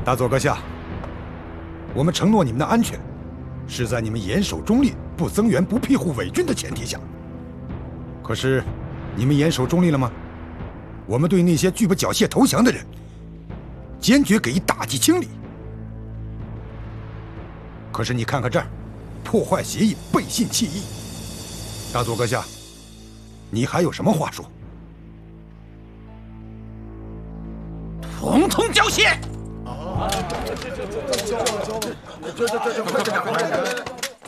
大佐阁下，我们承诺你们的安全，是在你们严守中立、不增援、不庇护伪军的前提下。可是，你们严守中立了吗？我们对那些拒不缴械投降的人，坚决给予打击清理。可是你看看这儿，破坏协议、背信弃义。大佐阁下，你还有什么话说？ 统统缴械！